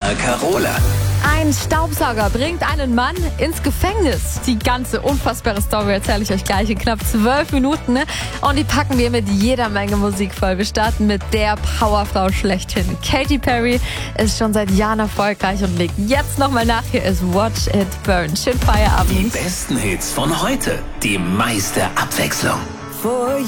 Carola. Ein Staubsauger bringt einen Mann ins Gefängnis. Die ganze unfassbare Story erzähle ich euch gleich in knapp 12 Minuten. Und die packen wir mit jeder Menge Musik voll. Wir starten mit der Powerfrau schlechthin. Katy Perry ist schon seit Jahren erfolgreich und legt jetzt nochmal nach. Hier ist Watch It Burn. Schönen Feierabend. Die besten Hits von heute. Die meiste Abwechslung.